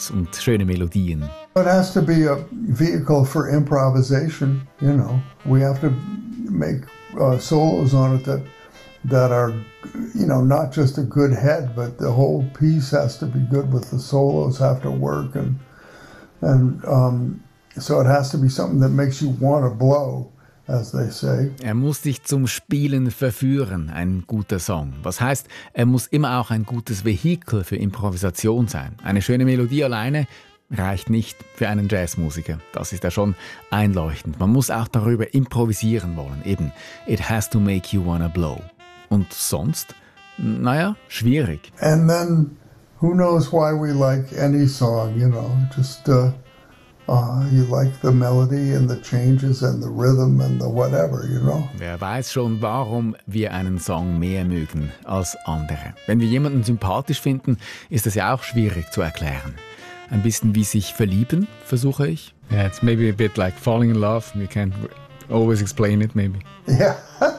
Beats und schöne Melodien. It has to be a vehicle for improvisation, you know. We have to make solos on it that are, you know, not just a good head, but the whole piece has to be good with the solos have to work and so it has to be something that makes you want to blow, as they say. Er muss dich zum Spielen verführen, ein guter Song. Was heißt, er muss immer auch ein gutes Vehikel für Improvisation sein. Eine schöne Melodie alleine reicht nicht für einen Jazzmusiker. Das ist ja schon einleuchtend. Man muss auch darüber improvisieren wollen. Eben, it has to make you wanna blow. Und sonst? Naja, schwierig. And then, who knows why we like any song, you know, just you like the melody and the changes and the rhythm and the whatever, you know. Wer weiß schon, warum wir einen Song mehr mögen als andere. Wenn wir jemanden sympathisch finden, ist das ja auch schwierig zu erklären. Ein bisschen wie sich verlieben, versuche ich. Yeah, it's maybe a bit like falling in love. We can't always explain it, maybe. Yeah.